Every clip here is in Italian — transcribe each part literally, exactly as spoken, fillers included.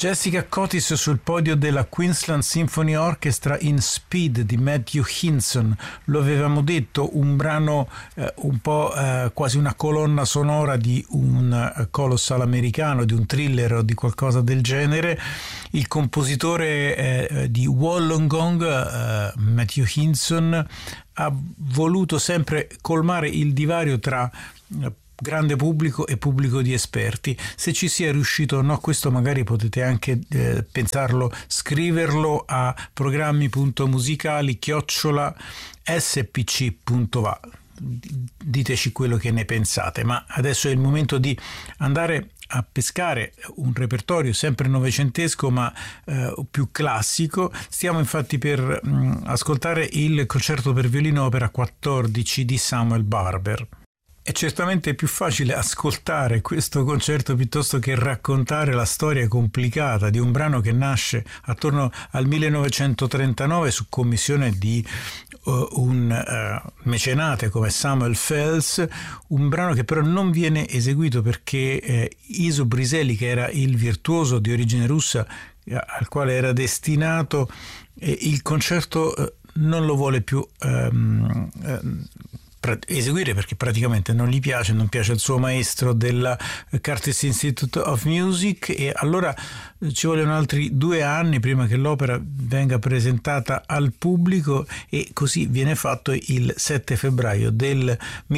Jessica Curtis sul podio della Queensland Symphony Orchestra in Speed di Matthew Hinson. Lo avevamo detto, un brano eh, un po' eh, quasi una colonna sonora di un eh, colossal americano, di un thriller o di qualcosa del genere. Il compositore eh, di Wollongong, eh, Matthew Hinson, ha voluto sempre colmare il divario tra eh, grande pubblico e pubblico di esperti. Se ci sia riuscito o no, questo magari potete anche eh, pensarlo, scriverlo a programmi.musicali chiocciola spc punto va. Diteci quello che ne pensate, ma adesso è il momento di andare a pescare un repertorio sempre novecentesco ma eh, più classico. Stiamo infatti per mh, ascoltare il concerto per violino opera quattordici di Samuel Barber. È certamente più facile ascoltare questo concerto piuttosto che raccontare la storia complicata di un brano che nasce attorno al millenovecentotrentanove su commissione di uh, un uh, mecenate come Samuel Fels, un brano che però non viene eseguito perché eh, Iso Briselli, che era il virtuoso di origine russa eh, al quale era destinato, eh, il concerto eh, non lo vuole più um, um, eseguire perché praticamente non gli piace, non piace il suo maestro della Curtis Institute of Music, e allora ci vogliono altri due anni prima che l'opera venga presentata al pubblico, e così viene fatto il sette febbraio del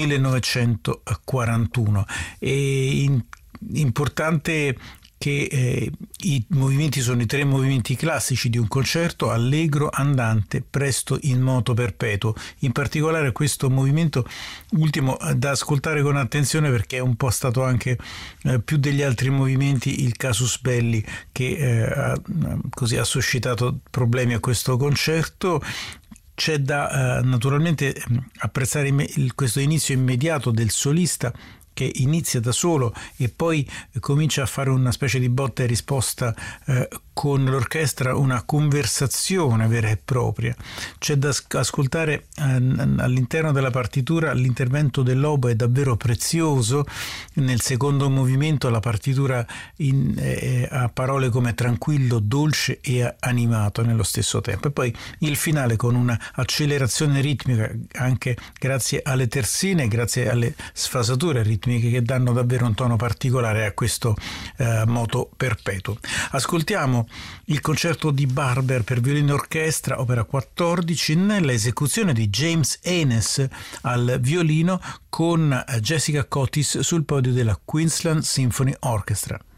millenovecentoquarantuno. E in, importante che eh, i movimenti sono i tre movimenti classici di un concerto: allegro, andante, presto in moto perpetuo. In particolare questo movimento ultimo da ascoltare con attenzione perché è un po' stato anche eh, più degli altri movimenti il casus belli che eh, ha, così ha suscitato problemi a questo concerto. C'è da eh, naturalmente apprezzare il, questo inizio immediato del solista, che inizia da solo e poi comincia a fare una specie di botta e risposta eh, con l'orchestra, una conversazione vera e propria. C'è da ascoltare eh, all'interno della partitura l'intervento dell'oboe, è davvero prezioso. Nel secondo movimento la partitura in, eh, ha parole come tranquillo, dolce e animato nello stesso tempo, e poi il finale con una accelerazione ritmica anche grazie alle terzine, grazie alle sfasature ritmiche che danno davvero un tono particolare a questo eh, moto perpetuo. Ascoltiamo il concerto di Barber per violino e orchestra opera quattordici nella esecuzione di James Haynes al violino con Jessica Curtis sul podio della Queensland Symphony Orchestra.